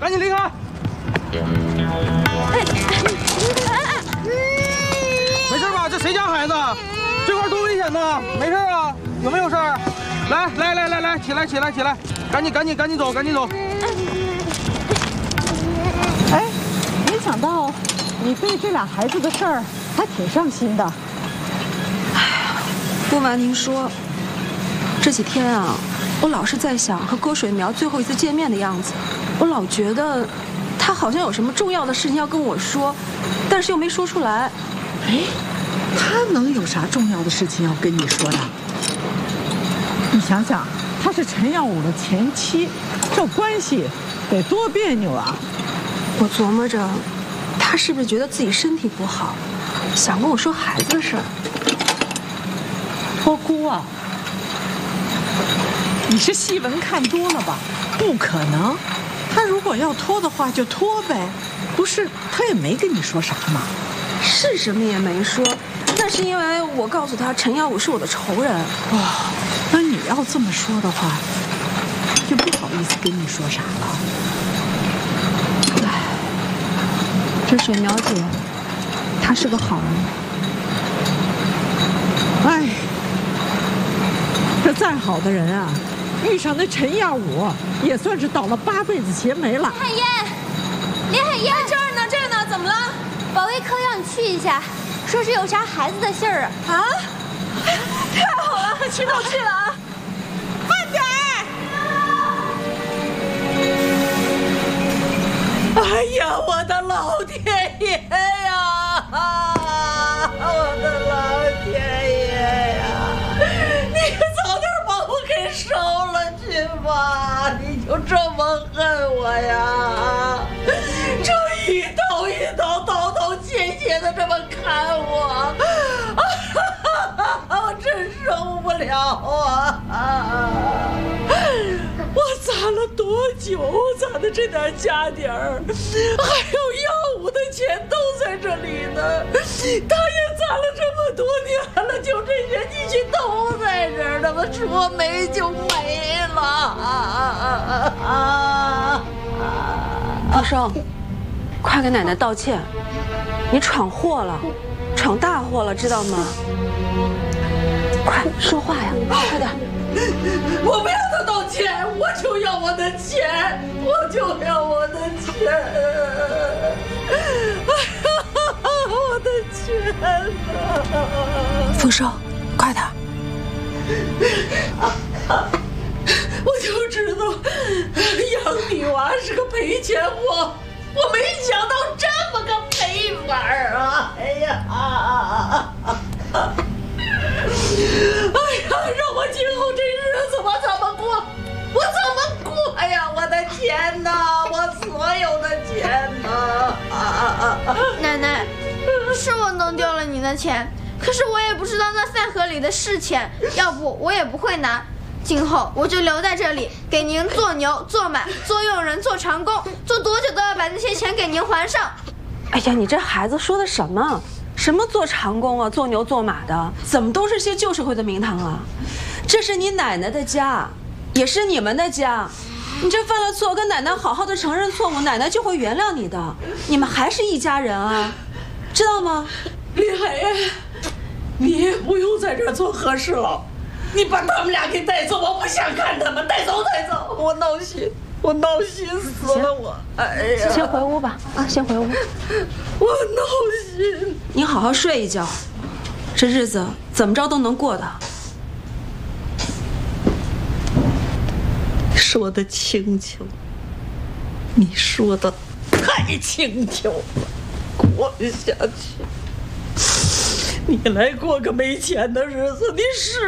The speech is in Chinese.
赶紧离开！没事吧？这谁家孩子？这块多危险呢！没事啊？有没有事儿？来，起来！赶紧走！ 哎，没想到你对这俩孩子的事儿还挺上心的。 不瞒您说，这几天啊，我老是在想和郭水苗最后一次见面的样子。我老觉得他好像有什么重要的事情要跟我说，但是又没说出来。 哎，他能有啥重要的事情要跟你说的？你想想，他是陈耀武的前妻，这关系得多别扭啊！ 我琢磨着，他是不是觉得自己身体不好，想跟我说孩子的事儿？ 托孤啊？你是戏文看多了吧？不可能，他如果要拖的话就拖呗，不是他也没跟你说啥嘛。 是什么也没说，那是因为我告诉他陈耀武是我的仇人。 哇，那你要这么说的话，就不好意思跟你说啥了。 唉，这水苗姐，她是个好人。 哎，这再好的人啊，遇上那陈耀武，也算是倒了8辈子邪霉了。 海燕，林海燕，这儿呢，怎么了？保卫科让你去一下，说是有啥孩子的信儿啊。啊！太好了，去了啊！快点！ 哎呀，我的老天爷呀！我的老天爷呀！你早点把我给收了去吧！你就这么恨我呀？这一刀，刀切的这么砍我，我真受不了啊！我攒了多久攒的这点家底儿，还有耀武的钱都在这里呢。他也攒了这么多年了，就这些积蓄都在这儿呢，我说没就没了。 福生，快给奶奶道歉，你闯祸了，闯大祸了，知道吗？快说话呀，快点！ 我不要他道歉，我就要我的钱，我就要我的钱！我的钱呢？ 福生，快点！ 我就知道养女娃是个赔钱货，我没想到这么个赔法啊！哎呀！让我今后这日子我怎么过？我怎么过呀？我的钱呐，我所有的钱呐！ 奶奶，是我弄丢了你的钱，可是我也不知道那饭盒里的是钱，要不我也不会拿。今后我就留在这里，给您做牛、做马、做佣人、做长工，做多久都要把那些钱给您还上。 哎呀，你这孩子说的什么？什么做长工啊，做牛做马的，怎么都是些旧社会的名堂啊？这是你奶奶的家，也是你们的家。你这犯了错，跟奶奶好好的承认错误，奶奶就会原谅你的。你们还是一家人啊，知道吗？ 李海燕，你也不用在这儿做和事佬，你把他们俩给带走，我不想看他们，带走！我闹心死了我！哎呀， 先回屋吧，先回屋。 我闹心。 你好好睡一觉，这日子怎么着都能过的。 说的轻巧，你说的太轻巧了，过不下去。你来过个没钱的日子，你是